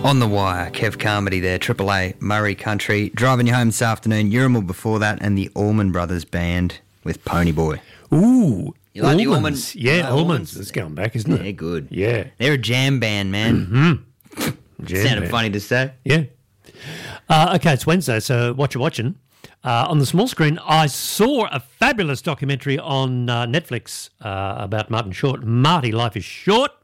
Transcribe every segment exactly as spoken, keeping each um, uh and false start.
On the Wire, Kev Carmody there, Triple A, Murray Country. Driving you home this afternoon, Urimul before that, and the Allman Brothers Band with Pony Boy. Ooh. You like Allmans. the Allman? Yeah, you like Allmans. It's going back, isn't it? Yeah, good. Yeah. They're a jam band, man. Mm-hmm. Jam Sounded band. funny to say. Yeah. Uh, okay, it's Wednesday, so what you watching? Uh, on the small screen, I saw a fabulous documentary on uh, Netflix uh, about Martin Short. Marty, Life is Short,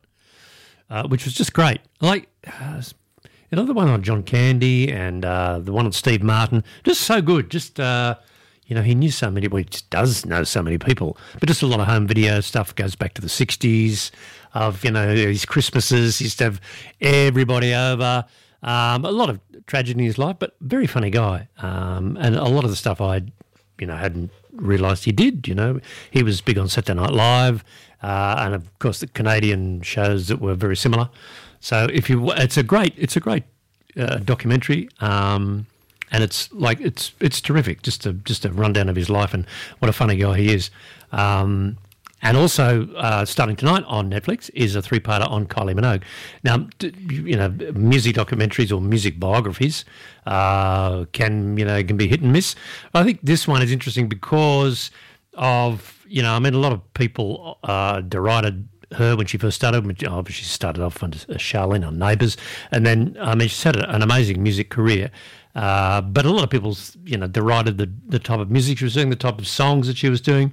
uh, which was just great. Like, uh, you know, the one on John Candy and uh, the one on Steve Martin, just so good. Just, uh, you know, he knew so many, well, he just does know so many people, but just a lot of home video stuff goes back to the sixties of, you know, his Christmases. He used to have everybody over. Um, a lot of tragedy in his life, but very funny guy. Um, and a lot of the stuff I, you know, hadn't realised he did. You know, he was big on Saturday Night Live, uh, and of course the Canadian shows that were very similar. So if you, it's a great, it's a great uh, documentary, um, and it's like it's it's terrific. Just a just a rundown of his life and what a funny guy he is. Um, And also, uh, starting tonight on Netflix is a three-parter on Kylie Minogue. Now, d- you know, music documentaries or music biographies uh, can, you know, can be hit and miss. I think this one is interesting because of, you know, I mean, a lot of people uh, derided her when she first started. Oh, she started off under Charlene on Neighbours, and then, I mean, she's had an amazing music career. Uh, but a lot of people, you know, derided the, the type of music she was doing, the type of songs that she was doing.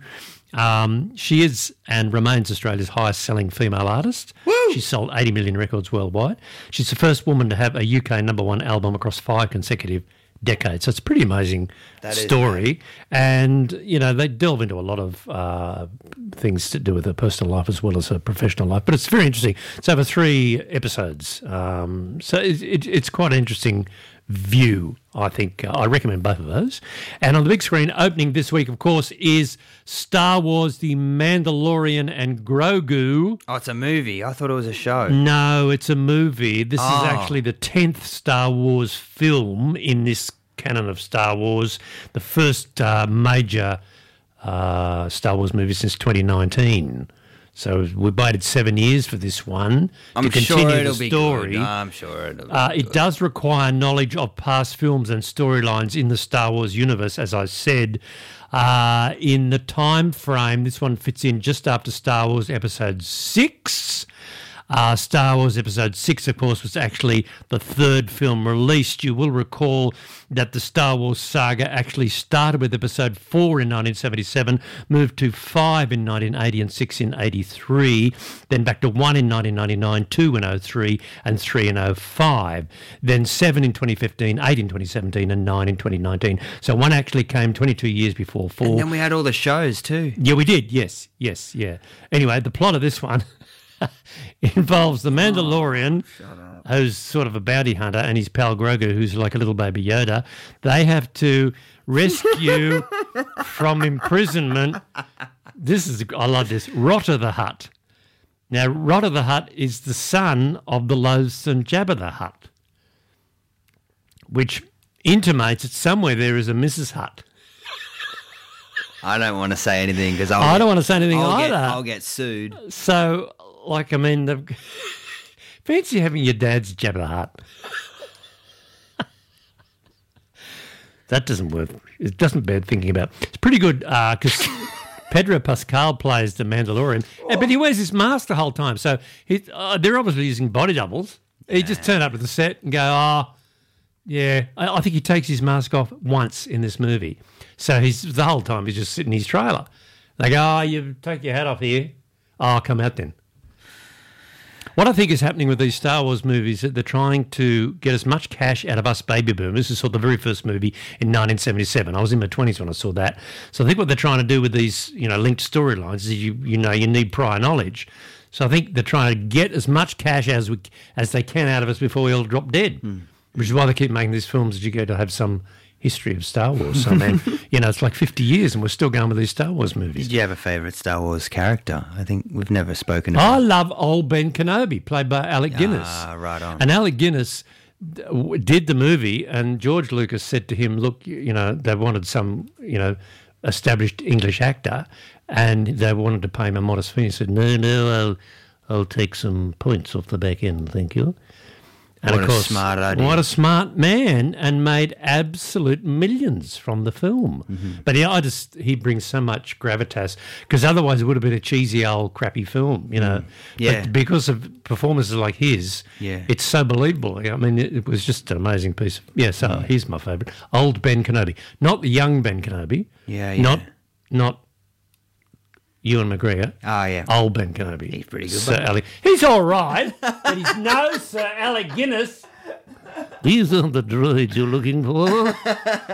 Um, she is and remains Australia's highest-selling female artist. Woo! She's sold eighty million records worldwide. She's the first woman to have a U K number one album across five consecutive decades. So it's a pretty amazing that story. Is, and, you know, they delve into a lot of uh, things to do with her personal life as well as her professional life. But it's very interesting. It's over three episodes. Um, so it, it, it's quite an interesting view, I think. Uh, I recommend both of those. And on the big screen, opening this week, of course, is Star Wars, The Mandalorian and Grogu. Oh, it's a movie. I thought it was a show. No, it's a movie. This oh. is actually the tenth Star Wars film in this canon of Star Wars, the first uh, major uh, Star Wars movie since twenty nineteen. So we waited seven years for this one I'm to continue sure it'll the be story. Good. I'm sure it'll be uh, good. It does require knowledge of past films and storylines in the Star Wars universe, as I said. Uh, in the time frame, this one fits in just after Star Wars Episode six. Uh, Star Wars Episode six, of course, was actually the third film released. You will recall that the Star Wars saga actually started with Episode four in nineteen seventy-seven, moved to five in nineteen eighty and six in eighty-three, then back to one in nineteen ninety-nine, two in oh three and three in oh five, then seven in twenty fifteen, eight in twenty seventeen and nine in twenty nineteen. So one actually came twenty-two years before four. And then we had all the shows too. Yeah, we did, yes, yes, yeah. Anyway, the plot of this one involves the Mandalorian, oh, who's sort of a bounty hunter, and his pal Grogu, who's like a little baby Yoda. They have to rescue from imprisonment. This is, I love this, Rotter the Hutt. Now, Rotter the Hutt is the son of the loathsome Jabba the Hutt, which intimates that somewhere there is a Missus Hutt. I don't want to say anything because I get, don't want to say anything I'll either. Get, I'll get sued. So, like, I mean, the, fancy having your dad's Jabba the Hutt. That doesn't work. It doesn't bear thinking about. It's pretty good because uh, Pedro Pascal plays the Mandalorian, oh. but he wears his mask the whole time. So he, uh, they're obviously using body doubles. He yeah. just turn up to the set and go, oh, yeah. I, I think he takes his mask off once in this movie. So he's the whole time he's just sitting in his trailer. They go, oh, you take your hat off here. Oh, come out then. What I think is happening with these Star Wars movies is that they're trying to get as much cash out of us baby boomers. This is the very first movie in nineteen seventy-seven. I was in my twenties when I saw that. So I think what they're trying to do with these, you know, linked storylines is you you know you need prior knowledge. So I think they're trying to get as much cash as we as they can out of us before we all drop dead. Mm. Which is why they keep making these films that you get to have some history of Star Wars. So, I mean, you know, it's like fifty years and we're still going with these Star Wars movies. Did you have a favourite Star Wars character? I think we've never spoken about. I love old Ben Kenobi, played by Alec Guinness. Ah, right on. And Alec Guinness did the movie, and George Lucas said to him, look, you know, they wanted some, you know, established English actor, and they wanted to pay him a modest fee. He said, no, no, I'll, I'll take some points off the back end, thank you. And What of a course, smart idea. what a smart man, and made absolute millions from the film. Mm-hmm. But yeah, I just he brings so much gravitas, because otherwise it would have been a cheesy old crappy film, you know. Yeah. But because of performances like his, Yeah. it's so believable. I mean, it, it was just an amazing piece. Of, yeah, so he's my favourite. Old Ben Kenobi, not the young Ben Kenobi. Yeah, yeah. Not not Ewan McGregor. Oh, yeah. Old Ben Kenobi. He's pretty good, Sir but- Alec. He's all right, but he's no Sir Alec Guinness. These aren't the droids you're looking for.